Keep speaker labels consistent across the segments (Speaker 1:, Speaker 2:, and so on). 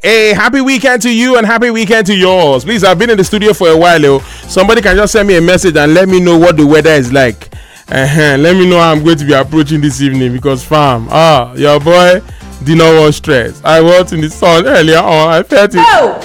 Speaker 1: Hey, happy weekend to you and happy weekend to yours. Please, I've been in the studio for a while. Somebody can just send me a message and let me know what the weather is like. Let me know how I'm going to be approaching this evening because fam, your boy did not want stress. I was in the sun earlier on. I felt it.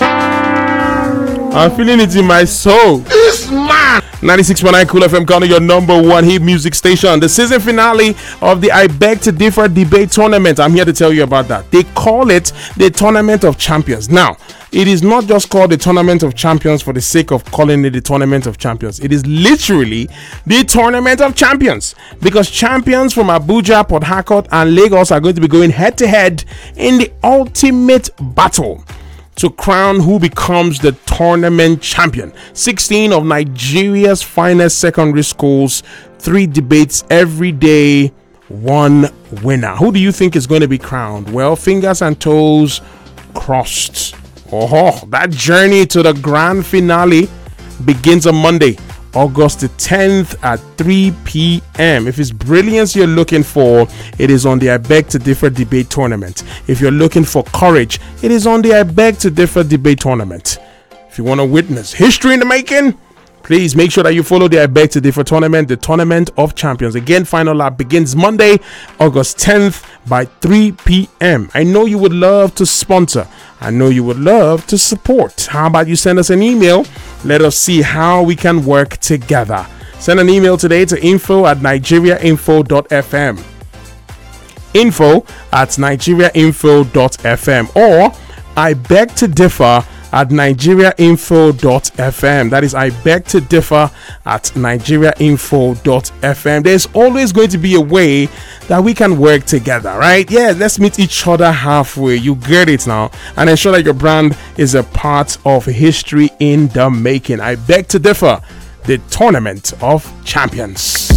Speaker 1: I'm feeling it in my soul. This man. 96.9 Cool FM County, your number one hit music station. The season finale of the I Beg to Differ debate tournament. I'm here to tell you about that. They call it the Tournament of Champions. Now, it is not just called the Tournament of Champions for the sake of calling it the Tournament of Champions. It is literally the Tournament of Champions because champions from Abuja, Port Harcourt, and Lagos are going to be going head to head in the ultimate battle to crown who becomes the tournament champion. 16 of Nigeria's finest secondary schools, 3 debates every day, 1 winner. Who do you think is going to be crowned? Well, fingers and toes crossed. That journey to the grand finale begins on Monday, August the 10th at 3 p.m. If it's brilliance you're looking for, it is on the I Beg to Differ debate tournament. If you're looking for courage, it is on the I Beg to Differ debate tournament. If you want to witness history in the making, please make sure that you follow the I Beg to Differ tournament, the Tournament of Champions. Again, final lap begins Monday, August 10th by 3 p.m. I know you would love to sponsor. I know you would love to support. How about you send us an email? Let us see how we can work together. Send an email today to info@nigeriainfo.fm. info@nigeriainfo.fm or I Beg to Differ at nigeriainfo.fm. That is I Beg to Differ at nigeriainfo.fm. There's always going to be a way that we can work together, right? Yeah, let's meet each other halfway. You get it now, and ensure that your brand is a part of history in the making. I Beg to Differ, the Tournament of Champions.